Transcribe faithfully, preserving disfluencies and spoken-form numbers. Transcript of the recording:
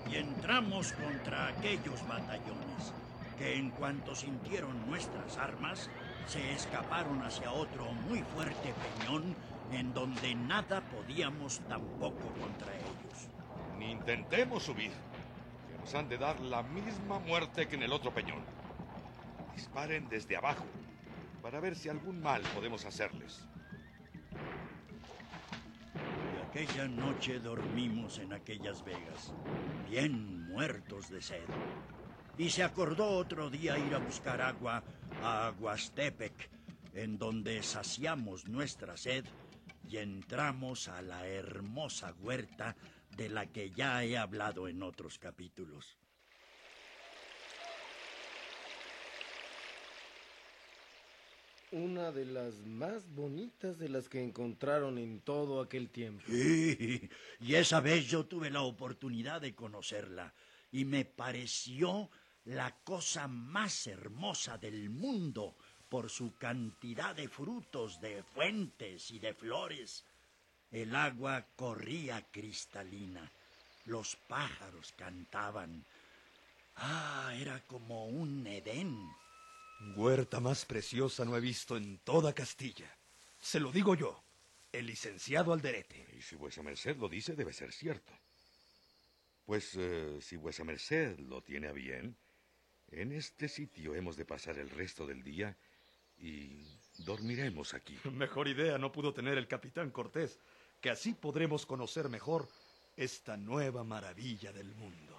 y entramos contra aquellos batallones, que en cuanto sintieron nuestras armas, se escaparon hacia otro muy fuerte peñón, en donde nada podíamos tampoco contra ellos. Ni intentemos subir, que nos han de dar la misma muerte que en el otro peñón. Disparen desde abajo, para ver si algún mal podemos hacerles. Y aquella noche dormimos en aquellas vegas, bien muertos de sed. Y se acordó otro día ir a buscar agua a Aguastepec, en donde saciamos nuestra sed y entramos a la hermosa huerta de la que ya he hablado en otros capítulos. Una de las más bonitas de las que encontraron en todo aquel tiempo. Sí, y esa vez yo tuve la oportunidad de conocerla y me pareció la cosa más hermosa del mundo por su cantidad de frutos, de fuentes y de flores. El agua corría cristalina, los pájaros cantaban. Ah, era como un Edén. Huerta más preciosa no he visto en toda Castilla. Se lo digo yo, el licenciado Alderete. Y si vuesa merced lo dice, debe ser cierto. Pues eh, si vuesa merced lo tiene a bien, en este sitio hemos de pasar el resto del día y dormiremos aquí. Mejor idea no pudo tener el capitán Cortés, que así podremos conocer mejor esta nueva maravilla del mundo.